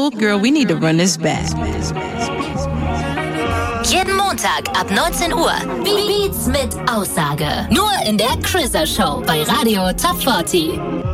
Hello, girl, we need to run this back. Jeden Montag ab 19 Uhr. Beats mit Aussage. Nur in der Chriser Show bei Radio Top 40.